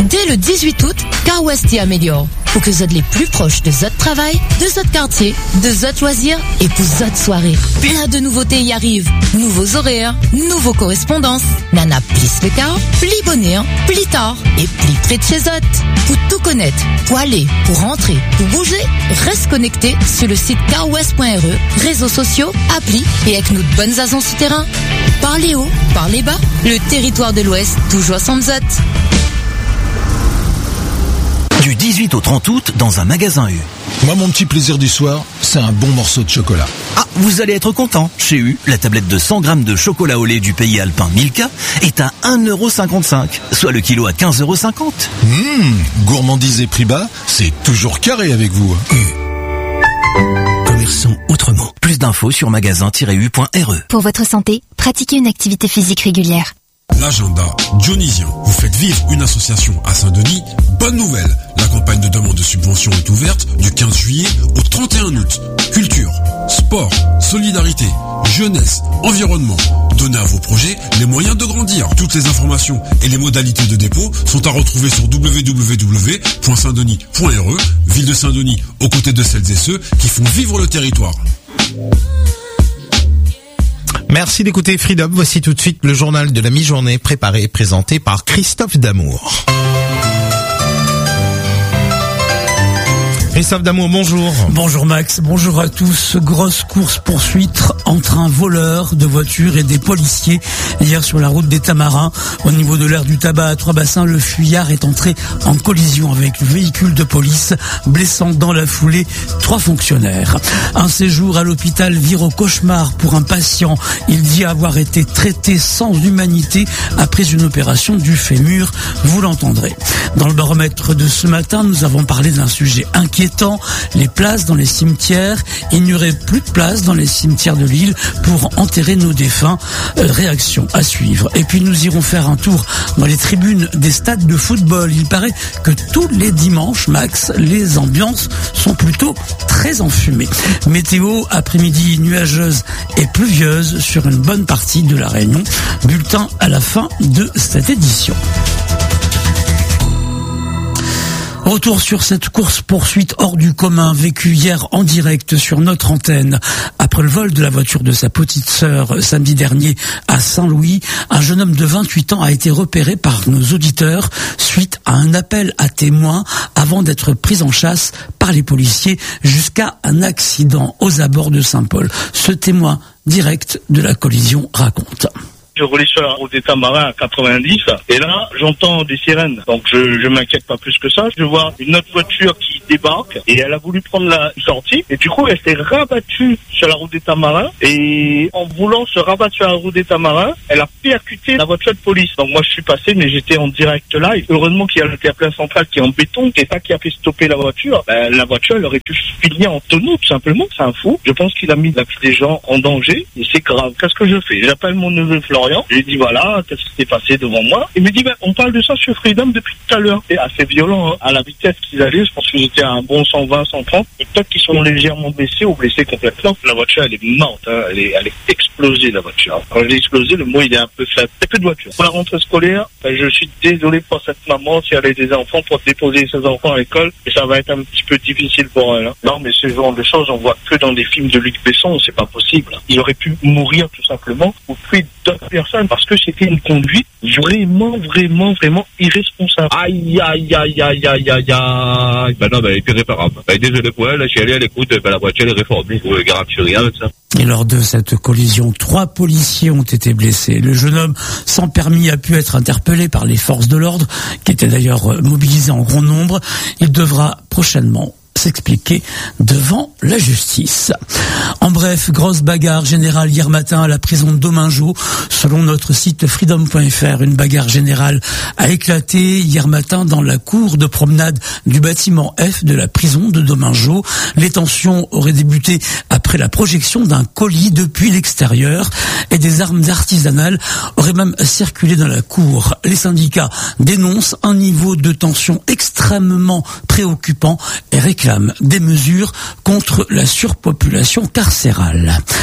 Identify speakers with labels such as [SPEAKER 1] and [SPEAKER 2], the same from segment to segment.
[SPEAKER 1] Dès le 18 août, Car West y améliore. Pour que vous êtes les plus proches de votre travail, de votre quartier, de votre loisir et pour votre soirée. Plein de nouveautés y arrivent. Nouveaux horaires, nouveaux correspondances. Nana plus le car, plus bonheur, plus tard et plus près de chez eux. Pour tout connaître, pour aller, pour rentrer, pour bouger, reste connecté sur le site carwest.re, réseaux sociaux, applis et avec nos bonnes agents souterrains. Parlez haut, parlez bas, le territoire de l'Ouest, toujours sans zot.
[SPEAKER 2] Du 18 au 30 août, dans un magasin U.
[SPEAKER 3] Moi, mon petit plaisir du soir, c'est un bon morceau de chocolat.
[SPEAKER 2] Ah, vous allez être content. Chez U, la tablette de 100 grammes de chocolat au lait du pays alpin Milka est à 1,55€, soit le kilo à 15,50€.
[SPEAKER 3] Gourmandise et prix bas, c'est toujours carré avec vous.
[SPEAKER 2] Commerçons autrement. Plus d'infos sur magasin-u.re.
[SPEAKER 4] Pour votre santé, pratiquez une activité physique régulière.
[SPEAKER 5] L'agenda Dionysien. Vous faites vivre une association à Saint-Denis. Bonne nouvelle, la campagne de demande de subvention est ouverte du 15 juillet au 31 août. Culture, sport, solidarité, jeunesse, environnement. Donnez à vos projets les moyens de grandir. Toutes les informations et les modalités de dépôt sont à retrouver sur www.saintdenis.re. Ville de Saint-Denis, aux côtés de celles et ceux qui font vivre le territoire.
[SPEAKER 6] Merci d'écouter Freedom. Voici tout de suite le journal de la mi-journée préparé et présenté par Christophe Damour. Christophe Damour, bonjour.
[SPEAKER 7] Bonjour Max, bonjour à tous. Grosse course-poursuite entre un voleur de voitures et des policiers hier sur la route des Tamarins. Au niveau de l'aire du tabac à Trois-Bassins, le fuyard est entré en collision avec le véhicule de police, blessant dans la foulée 3 fonctionnaires. Un séjour à l'hôpital vire au cauchemar pour un patient. Il dit avoir été traité sans humanité après une opération du fémur. Vous l'entendrez. Dans le baromètre de ce matin, nous avons parlé d'un sujet inquiétant, les places dans les cimetières. Il n'y aurait plus de place dans les cimetières de l'île pour enterrer nos défunts. Réaction à suivre. Et puis nous irons faire un tour dans les tribunes des stades de football. Il paraît que tous les dimanches, Max, les ambiances sont plutôt très enfumées. Météo, après-midi nuageuse et pluvieuse sur une bonne partie de la Réunion. Bulletin à la fin de cette édition. Retour sur cette course-poursuite hors du commun vécue hier en direct sur notre antenne. Après le vol de la voiture de sa petite sœur samedi dernier à Saint-Louis, un jeune homme de 28 ans a été repéré par nos auditeurs suite à un appel à témoins avant d'être pris en chasse par les policiers jusqu'à un accident aux abords de Saint-Paul. Ce témoin direct de la collision raconte.
[SPEAKER 8] Je roulais sur la route des Tamarins à 90 et là j'entends des sirènes, donc je m'inquiète pas plus que ça. Je vois une autre voiture qui débarque et elle a voulu prendre la sortie et du coup elle s'est rabattue sur la route des Tamarins et en voulant se rabattre sur la route des Tamarins, elle a percuté la voiture de police. Donc moi je suis passé mais j'étais en direct live. Heureusement qu'il y a le terre-plein central qui est en béton, c'est ça qui a fait stopper la voiture. La voiture elle aurait pu finir en tonneau tout simplement. C'est un fou. Je pense qu'il a mis la vie des gens en danger et c'est grave. Qu'est-ce que je fais? J'appelle mon neveu Florian. Je lui dis voilà, qu'est-ce qui s'est passé devant moi? Il me dit on parle de ça sur Freedom depuis tout à l'heure. C'est assez violent, hein. À la vitesse qu'ils allaient, je pense qu'ils étaient à un bon 120, 130. Et peut-être qu'ils sont légèrement blessés ou blessés complètement. La voiture elle est morte, hein. Elle est explosée la voiture. Quand je dis explosée, le mot il est un peu faible. C'est plus de voiture. Pour la rentrée scolaire, je suis désolé pour cette maman si elle a des enfants pour déposer ses enfants à l'école. Et ça va être un petit peu difficile pour elle. Hein. Non mais ce genre de choses on voit que dans des films de Luc Besson, c'est pas possible. Il aurait pu mourir tout simplement ou tuer d'autres personnes parce que c'était une conduite vraiment irresponsable.
[SPEAKER 9] Aïe. Ben non, elle était réparable. Désolé pour elle, si elle est à l'écoute, la voiture est réformée, je ne garantis rien avec ça.
[SPEAKER 7] Et lors de cette collision, 3 policiers ont été blessés. Le jeune homme sans permis a pu être interpellé par les forces de l'ordre, qui étaient d'ailleurs mobilisées en grand nombre. Il devra prochainement s'expliquer devant la justice. En bref, grosse bagarre générale hier matin à la prison de Domingeau. Selon notre site freedom.fr, une bagarre générale a éclaté hier matin dans la cour de promenade du bâtiment F de la prison de Domingeau. Les tensions auraient débuté après la projection d'un colis depuis l'extérieur et des armes artisanales auraient même circulé dans la cour. Les syndicats dénoncent un niveau de tension extrêmement préoccupant et réclament des mesures contre la surpopulation carcérale.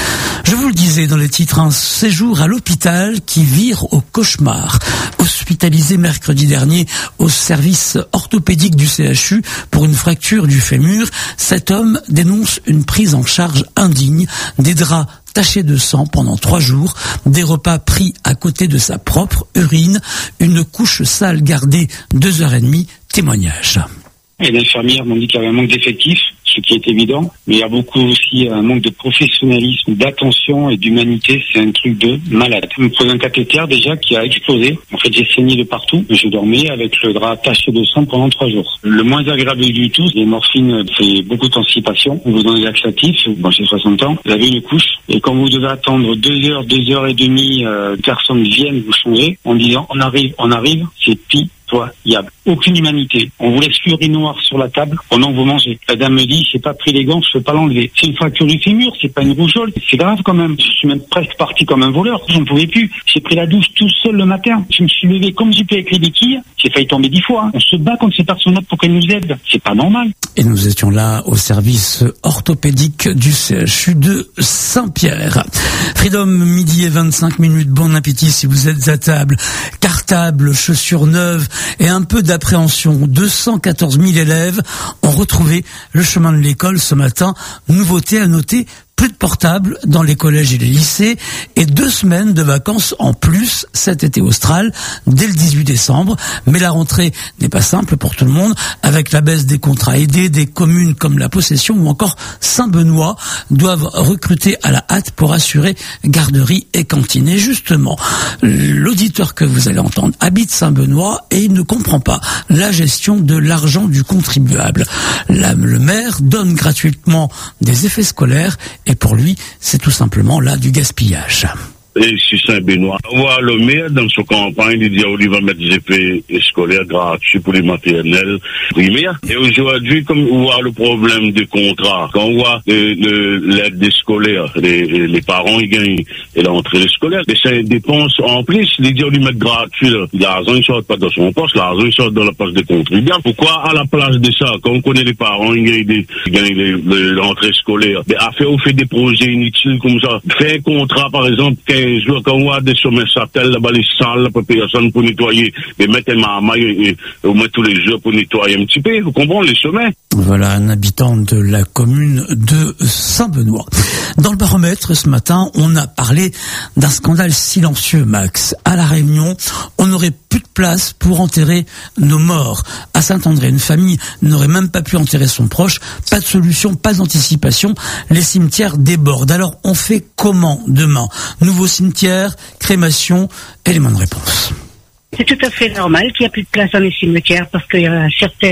[SPEAKER 7] Je vous le disais dans les titres, un séjour à l'hôpital qui vire au cauchemar. Hospitalisé mercredi dernier au service orthopédique du CHU pour une fracture du fémur, cet homme dénonce une prise en charge indigne, des draps tachés de sang pendant 3 jours, des repas pris à côté de sa propre urine, une couche sale gardée 2h30, témoignage.
[SPEAKER 10] Et les infirmières m'ont dit qu'il y avait un manque d'effectifs, ce qui est évident, mais il y a beaucoup aussi un manque de professionnalisme, d'attention et d'humanité. C'est un truc de malade. Je me pose un cathéter déjà qui a explosé. En fait, j'ai saigné de partout. Je dormais avec le drap taché de sang pendant 3 jours. Le moins agréable du tout, les morphines, c'est beaucoup de constipation. On vous donne des laxatifs. Bon, j'ai 60 ans. Vous avez une couche. Et quand vous devez attendre 2 heures, 2 heures et demie, personne vienne vous changer en disant on arrive, c'est pitoyable. Aucune humanité. On vous laisse l'urinoir sur la table pendant que vous mangez. La dame me dit, j'ai pas pris les gants, je peux pas l'enlever. C'est une fracture du fémur, c'est pas une rougeole. C'est grave quand même. Je suis même presque parti comme un voleur. J'en pouvais plus. J'ai pris la douche tout seul le matin. Je me suis levé comme j'ai pu avec les béquilles. J'ai failli tomber 10 fois. On se bat contre ces personnes-là pour qu'elles nous aident. C'est pas normal.
[SPEAKER 7] Et nous étions là au service orthopédique du CHU de Saint-Pierre. Freedom, midi et 25 minutes. Bon appétit si vous êtes à table. Cartable, chaussures neuves et un peu d'appréhension. 214 000 élèves ont retrouvé le chemin de l'école ce matin. Nouveauté à noter, plus de portables dans les collèges et les lycées et 2 semaines de vacances en plus cet été austral dès le 18 décembre. Mais la rentrée n'est pas simple pour tout le monde avec la baisse des contrats aidés. Des communes comme La Possession ou encore Saint-Benoît doivent recruter à la hâte pour assurer garderie et cantine. Et justement, l'auditeur que vous allez entendre habite Saint-Benoît et il ne comprend pas la gestion de l'argent du contribuable. Le maire donne gratuitement des effets scolaires et pour lui, c'est tout simplement là du gaspillage.
[SPEAKER 11] Et si Saint-Benoît, on voit le maire dans son campagne, il dit qu'il va mettre des effets scolaires gratuits pour les maternelles primaires. Et aujourd'hui, comme on voit le problème des contrats, quand on voit l'aide des scolaires, les parents, ils gagnent l'entrée scolaire, mais c'est une dépense en plus, il dit qu'on lui met gratuit, l'argent, il sort pas dans son poste, l'argent, il sort dans la poche des contribuables. Pourquoi, à la place de ça, quand on connaît les parents, ils gagnent l'entrée scolaire, on fait des projets inutiles comme ça, faire un contrat, par exemple, quand on voit des sommets satellés, là-bas, les salles, pour personne pour nettoyer, mais mettre un marmaille et au moins tous les jours pour nettoyer un petit peu, vous comprenez, les sommets. Voilà, un habitant de la commune de Saint-Benoît. Dans le baromètre, ce matin, on a parlé d'un scandale silencieux, Max. À La Réunion, on n'aurait plus de place pour enterrer nos morts. À Saint-André, une famille n'aurait même pas pu enterrer son proche. Pas de solution, pas d'anticipation. Les cimetières débordent. Alors, on fait comment demain? Nouveau cimetière, crémation, élément de réponse.
[SPEAKER 12] C'est tout à fait normal qu'il n'y a plus de place dans les cimetières parce qu'il y a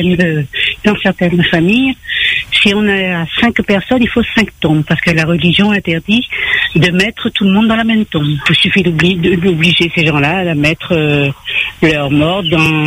[SPEAKER 12] dans certaines familles, si on a 5 personnes, il faut 5 tombes parce que la religion interdit de mettre tout le monde dans la même tombe. Il suffit d'obliger ces gens-là à mettre leurs morts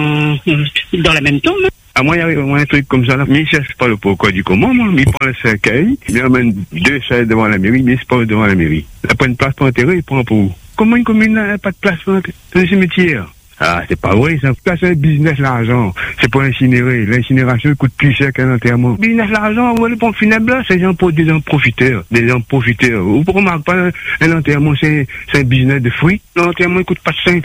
[SPEAKER 12] dans la même tombe.
[SPEAKER 13] À moi, il y a un truc comme ça, là. Mais il cherche pas le pourquoi du comment, moi. Il prend le cercueil, il amène 2 chaises devant la mairie, mais c'est pas devant la mairie. Il prend une place pour enterrer, il prend pour où? Comment une commune n'a pas de place dans le cimetière? Ah, c'est pas vrai, ça. Ça, c'est le business, l'argent. C'est pour incinérer. L'incinération coûte plus cher qu'un enterrement. Business, l'argent, on va les pompes funèbres, là, c'est des gens profiteurs. Vous ne remarquez pas, un enterrement, c'est un business de fruits. L'enterrement, il coûte pas 5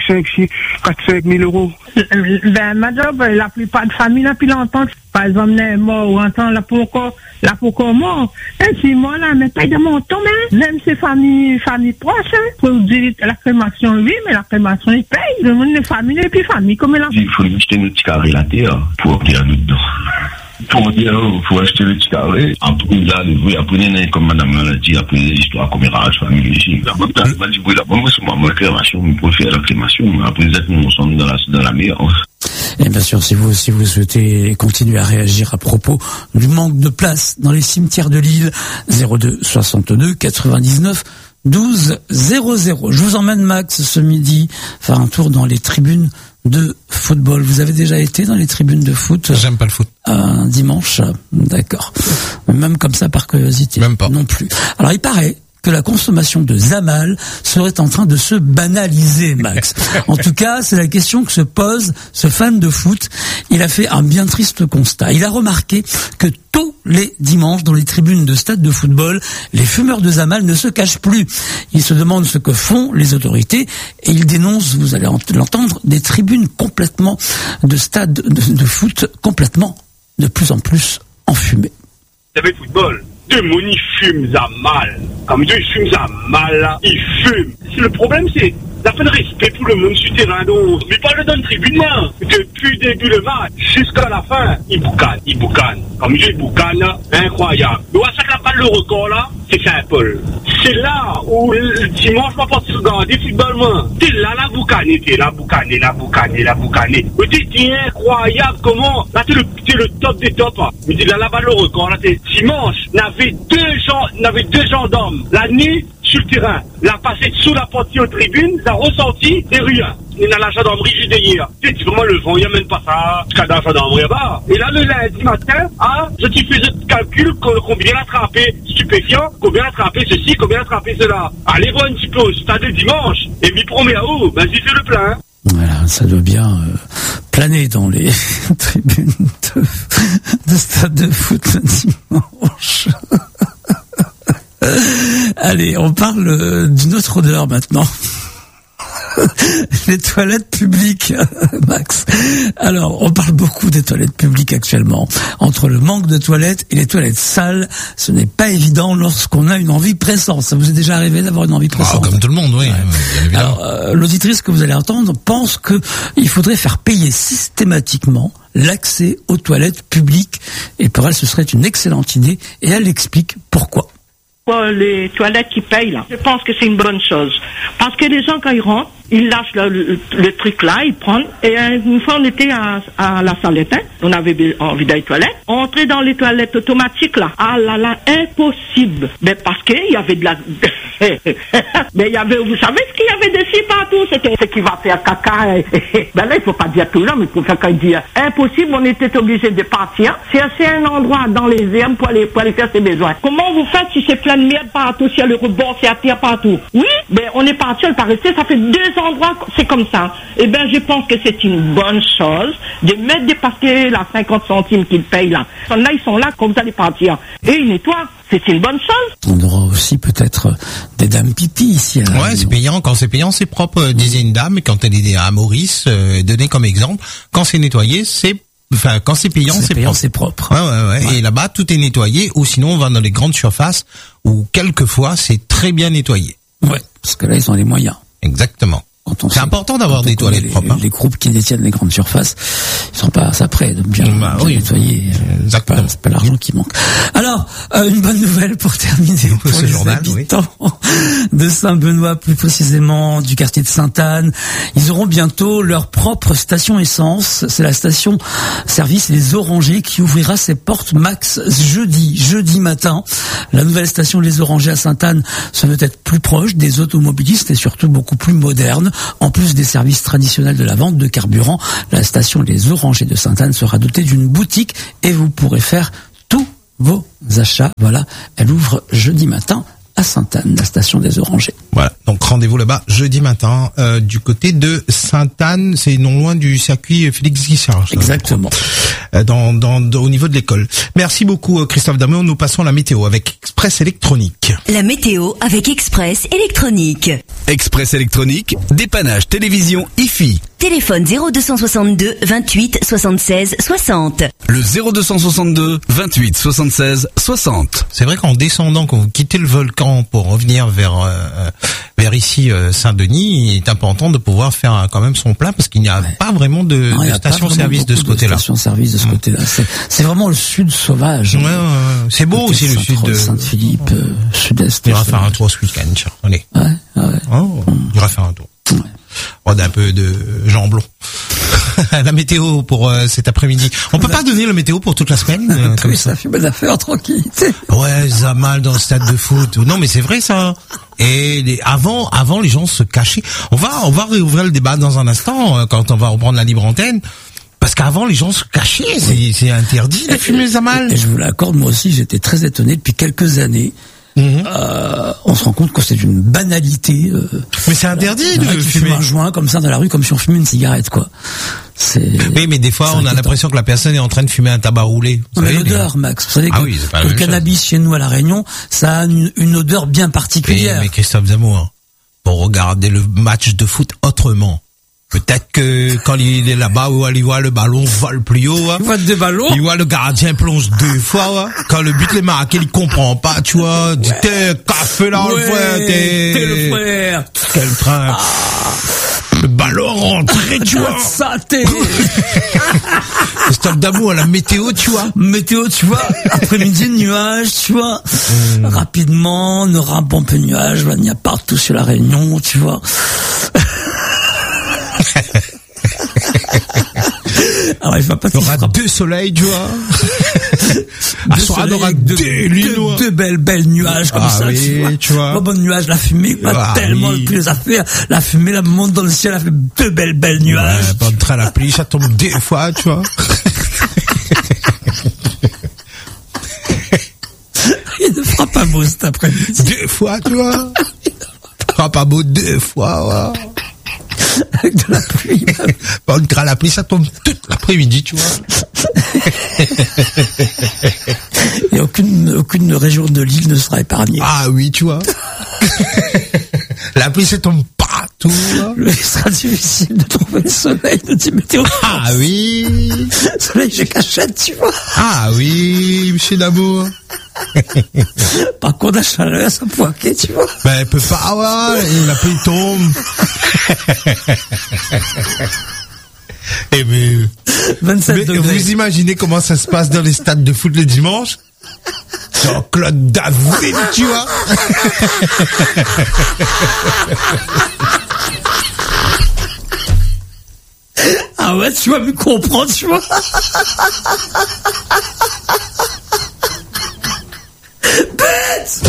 [SPEAKER 13] 000 euros.
[SPEAKER 14] Madame, la plupart de familles, là, puis l'entente, par exemple, les morts, ou entend la pourquoi mort. Et si moi, là, mais paye de mon temps, même ces familles proches, pour dire la crémation, oui, mais la crémation, ils payent. Le monde des familles, et puis famille, comme là.
[SPEAKER 15] Il faut acheter notre petit carré la terre pour dire nous dedans. Pour dire, il faut acheter le petit carré. Après, là, vous apprenez, comme madame l'a dit, après l'histoire commérage, famille, ici. La bonne place, je vous la bonne, moi, crémation, je peux faire la crémation. Après, nous sommes dans la meilleure.
[SPEAKER 7] Et bien sûr, si vous souhaitez continuer à réagir à propos du manque de place dans les cimetières de l'île, 02 62 99 12 00. Je vous emmène, Max, ce midi, faire un tour dans les tribunes de football. Vous avez déjà été dans les tribunes de foot?
[SPEAKER 6] J'aime pas le foot.
[SPEAKER 7] Dimanche, d'accord. Même comme ça, par curiosité.
[SPEAKER 6] Même pas.
[SPEAKER 7] Non plus. Alors, il paraît que la consommation de Zamal serait en train de se banaliser, Max. En tout cas, c'est la question que se pose ce fan de foot. Il a fait un bien triste constat. Il a remarqué que tous les dimanches, dans les tribunes de stades de football, les fumeurs de Zamal ne se cachent plus. Il se demande ce que font les autorités et il dénonce, vous allez l'entendre, des tribunes complètement de stades de foot complètement de plus en plus enfumées.
[SPEAKER 16] Vous savez, football, deux monis fument Zamal. Comme deux fument Zamal, ils fument. Le problème, c'est la fin de respect pour le monde sur terrain. Mais pas le donne tribune, depuis le début le match jusqu'à la fin, ils boucanent. Comme ils boucanent, incroyable. Mais à chaque la balle, le record là, c'est simple. C'est là où le dimanche, on va pas se regarder football, moi. T'es là, la boucanée. C'est incroyable comment, là, t'es le top des tops. Mais t'es là, la balle, le record, là, t'es dimanche, n'avait deux gendarmes. La nuit, sur le terrain, la passé sous la porte aux tribunes, ça ressenti des rien. Il y a la gendarmerie juste hier. Tu dis comment le vent, il n'y a même pas ça. Jusqu'à la gendarmerie là-bas. Et là, le lundi matin, je t'y faisais le calcul combien attraper stupéfiant, combien attraper ceci, combien attraper cela. Allez voir un petit peu au stade de dimanche. Et m'y promet à où? Ben, j'y fais le plein.
[SPEAKER 7] Voilà, ça doit bien planer dans les tribunes de stade de foot le dimanche. Allez, on parle d'une autre odeur maintenant. Les toilettes publiques, Max. Alors, on parle beaucoup des toilettes publiques actuellement. Entre le manque de toilettes et les toilettes sales, ce n'est pas évident lorsqu'on a une envie pressante. Ça vous est déjà arrivé d'avoir une envie pressante?
[SPEAKER 6] Comme tout le monde, oui. Ouais.
[SPEAKER 7] Alors, l'auditrice que vous allez entendre pense que il faudrait faire payer systématiquement l'accès aux toilettes publiques. Et pour elle, ce serait une excellente idée. Et elle explique pourquoi.
[SPEAKER 17] Les toilettes qui payent là, je pense que c'est une bonne chose parce que les gens quand ils rentrent, ils lâchent le truc là, ils prennent. Et une fois on était à la salette, on avait envie d'aller aux toilettes, on entrait dans les toilettes automatiques là, impossible, mais parce qu'il y avait de la mais il y avait, vous savez ce qu'il y avait dessus partout, c'était ce qui va faire caca ben là il faut pas dire tout là, mais pour faire quand il dit impossible, on était obligé de partir chercher un endroit dans les herbes pour aller faire ses besoins. Comment vous faites si c'est plein de merde partout, si y a le rebord, si y a terre partout? Oui, mais on est parti, on est pas resté, ça fait 2 endroits, c'est comme ça. Eh ben, je pense que c'est une bonne chose de mettre des paquets, là, 50 centimes qu'ils payent là. Là, ils sont là quand vous allez partir. Et ils nettoient. C'est une bonne chose.
[SPEAKER 7] On aura aussi peut-être des dames pipi ici.
[SPEAKER 6] Ouais, c'est payant. Quand c'est payant, c'est propre, disait une dame. Quand elle est à Maurice, donnée comme exemple. Quand c'est nettoyé, quand c'est payant,
[SPEAKER 7] c'est propre.
[SPEAKER 6] Ouais. Et là-bas, tout est nettoyé. Ou sinon, on va dans les grandes surfaces où quelquefois, c'est très bien nettoyé.
[SPEAKER 7] Ouais, parce que là, ils ont les moyens.
[SPEAKER 6] Exactement. C'est important d'avoir des toilettes propres.
[SPEAKER 7] Les groupes qui détiennent les grandes surfaces, ils sont pas assez prêts de bien nettoyer. C'est pas l'argent qui manque. Alors, une bonne nouvelle pour terminer pour
[SPEAKER 6] ce
[SPEAKER 7] les
[SPEAKER 6] journal,
[SPEAKER 7] habitants de Saint-Benoît, plus précisément du quartier de Sainte-Anne. Ils auront bientôt leur propre station essence. C'est la station service Les Orangers qui ouvrira ses portes max jeudi matin. La nouvelle station Les Orangers à Sainte-Anne se veut être plus proche des automobilistes et surtout beaucoup plus moderne. En plus des services traditionnels de la vente de carburant, la station Les Orangers de Sainte-Anne sera dotée d'une boutique et vous pourrez faire tous vos achats. Voilà, elle ouvre jeudi matin à Sainte-Anne, la station des Orangers.
[SPEAKER 6] Voilà, donc rendez-vous là-bas jeudi matin du côté de Sainte-Anne, c'est non loin du circuit Félix Guichard.
[SPEAKER 7] Exactement.
[SPEAKER 6] Au niveau de l'école. Merci beaucoup Christophe Damour. Nous passons à la météo avec Express Électronique.
[SPEAKER 18] La météo avec Express Électronique.
[SPEAKER 19] Express Électronique, dépannage télévision IFI.
[SPEAKER 18] Téléphone 0262 28 76 60.
[SPEAKER 19] Le 0262 28 76 60.
[SPEAKER 6] C'est vrai qu'en descendant, quand vous quittez le volcan pour revenir vers ici Saint-Denis, il est important de pouvoir faire quand même son plein parce qu'il n'y a pas vraiment de station-service de ce côté-là.
[SPEAKER 7] Station-service de ce côté-là. C'est vraiment le sud sauvage.
[SPEAKER 6] Ouais. C'est beau aussi le sud de
[SPEAKER 7] Saint-Philippe, sud-est.
[SPEAKER 6] Il ira faire un tour ce week-end. Allez.
[SPEAKER 7] Ouais.
[SPEAKER 6] Il ira faire un tour. Ouais. On a un peu de jambon. La météo pour cet après-midi. On peut pas donner la météo pour toute la semaine
[SPEAKER 7] comme ça fait bonne affaire, tranquillité.
[SPEAKER 6] Ouais, Zamal dans le stade de foot. Non, mais c'est vrai ça. Et avant les gens se cachaient. On va réouvrir le débat dans un instant quand on va reprendre la libre antenne. Parce qu'avant, les gens se cachaient. C'est interdit de fumer Zamal.
[SPEAKER 7] Et je vous l'accorde, moi aussi, j'étais très étonné depuis quelques années. on se rend compte que c'est une banalité.
[SPEAKER 6] Mais c'est interdit de
[SPEAKER 7] fumer un joint comme ça dans la rue, comme si on fumait une cigarette, quoi.
[SPEAKER 6] Oui, mais des fois, on a l'impression que la personne est en train de fumer un tabac roulé.
[SPEAKER 7] Non, mais l'odeur, Max. Vous savez que le cannabis chez nous à La Réunion, ça a une odeur bien particulière.
[SPEAKER 6] Mais Christophe Zamour, pour regarder le match de foot autrement. Peut-être que quand il est là-bas, il voit le ballon vole plus haut.
[SPEAKER 7] Il voit deux ballons.
[SPEAKER 6] Il voit le gardien plonge 2 fois. Quand le but est marqué, il comprend pas, tu vois. Dit, t'es café là, le frère.
[SPEAKER 7] T'es le frère.
[SPEAKER 6] Quel train. Le ballon rentré, tu vois.
[SPEAKER 7] Ça, t'es.
[SPEAKER 6] Christophe d'amour, la météo, tu vois.
[SPEAKER 7] Météo, tu vois. Après-midi, nuages, tu vois. Rapidement, on aura un bon peu de nuages. Il y a partout sur La Réunion, tu vois. Alors, il y
[SPEAKER 6] aura 2 soleils, tu vois.
[SPEAKER 7] Il y aura deux belles nuages comme ça,
[SPEAKER 6] oui, tu vois.
[SPEAKER 7] Pas bon nuage, la fumée, pas tellement plus les affaires. La fumée, la monte dans le ciel, elle fait 2 belles nuages.
[SPEAKER 6] Ouais, pas de train, la pluie, ça tombe 2 fois, tu vois.
[SPEAKER 7] Il ne fera pas beau cet après-midi.
[SPEAKER 6] 2 fois, tu vois. Il ne fera pas beau 2 fois, ouais.
[SPEAKER 7] Avec de la pluie.
[SPEAKER 6] Pas de train, la pluie, ça tombe toute l'après-midi, tu vois.
[SPEAKER 7] Et aucune région de l'île ne sera épargnée.
[SPEAKER 6] Ah oui, tu vois. La pluie, ça tombe partout.
[SPEAKER 7] Il sera difficile de trouver le soleil de météo.
[SPEAKER 6] Ah oui.
[SPEAKER 7] Soleil, je cachette, tu vois.
[SPEAKER 6] Ah oui, monsieur Dabour.
[SPEAKER 7] Par contre, la chaleur, ça poiquet, tu vois.
[SPEAKER 6] Ben, elle peut pas, ouais, la pluie tombe. Et mais
[SPEAKER 7] 27 degrés.
[SPEAKER 6] Vous imaginez comment ça se passe dans les stades de foot le dimanche? Jean-Claude David, tu vois.
[SPEAKER 7] Ah ouais, tu vas me comprendre, tu vois. Bête.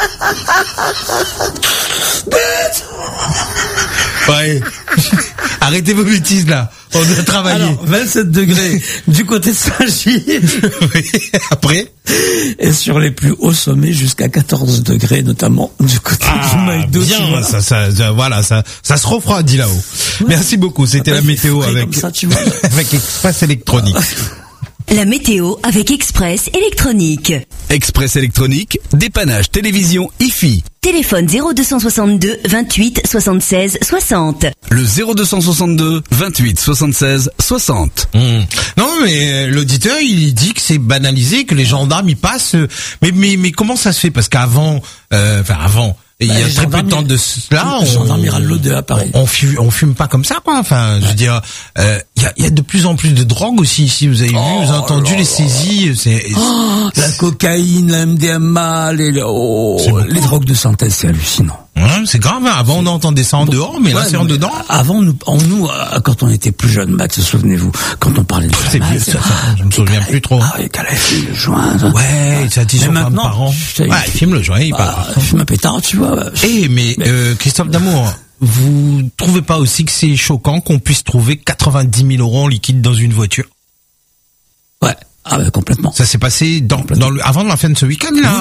[SPEAKER 6] Ouais. Arrêtez vos bêtises là. On doit travailler.
[SPEAKER 7] Alors, 27 degrés du côté de Saint-Gilles.
[SPEAKER 6] Oui. Après.
[SPEAKER 7] Et sur les plus hauts sommets jusqu'à 14 degrés, notamment du côté du Maïdo.
[SPEAKER 6] Bien, voilà, ça se refroidit là-haut. Ouais. Merci beaucoup. C'était la météo avec,
[SPEAKER 7] ça, tu vois.
[SPEAKER 6] avec Express Électronique.
[SPEAKER 18] La météo avec Express Électronique.
[SPEAKER 19] Express Électronique, dépannage télévision IFI.
[SPEAKER 18] Téléphone 0262 28 76 60.
[SPEAKER 19] Le 0262 28 76 60.
[SPEAKER 6] Non, mais l'auditeur, il dit que c'est banalisé, que les gendarmes y passent. Mais comment ça se fait? Parce qu'avant, il y a très peu de temps de cela.
[SPEAKER 7] Le gendarme ira l'odeur, pareil.
[SPEAKER 6] On fume pas comme ça, quoi. Enfin, je veux dire, il y a de plus en plus de drogue aussi ici. Vous avez vu, vous avez entendu les saisies.
[SPEAKER 7] La cocaïne, la MDMA, les drogues de synthèse, c'est hallucinant.
[SPEAKER 6] Ouais, c'est grave. Avant, on entendait ça en dehors, mais là, c'est en dedans.
[SPEAKER 7] Avant, nous, quand on était plus jeunes, Max, souvenez-vous, quand on parlait de
[SPEAKER 6] c'est vieux, ça. Je me souviens plus trop.
[SPEAKER 7] Ah, il fume le joint.
[SPEAKER 6] Ouais, ça dit sur mes parents. Ouais, il fume le joint, il parle.
[SPEAKER 7] Il fume un pétard, tu vois.
[SPEAKER 6] Mais Christophe Damour, vous trouvez pas aussi que c'est choquant qu'on puisse trouver 90 000 € en liquide dans une voiture?
[SPEAKER 7] Ouais. Ah, complètement.
[SPEAKER 6] Ça s'est passé avant la fin de ce week-end, là.